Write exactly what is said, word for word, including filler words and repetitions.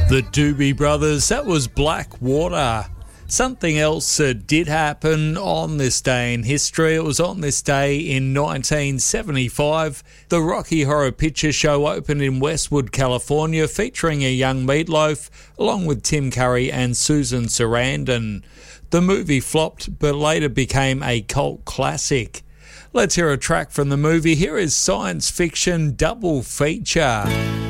The Doobie Brothers, that was Black Water. Something else uh, did happen on this day in history. It was on this day in nineteen seventy-five. The Rocky Horror Picture Show opened in Westwood, California, featuring a young Meatloaf, along with Tim Curry and Susan Sarandon. The movie flopped, but later became a cult classic. Let's hear a track from the movie. Here is Science Fiction Double Feature.